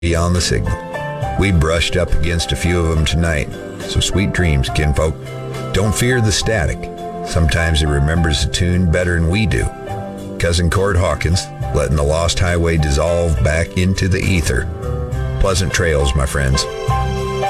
on the signal. We brushed up against a few of them tonight, so sweet dreams, kinfolk. Don't fear the static. Sometimes it remembers the tune better than we do. Cousin Cord Hawkins, letting the lost highway dissolve back into the ether. Pleasant trails, my friends.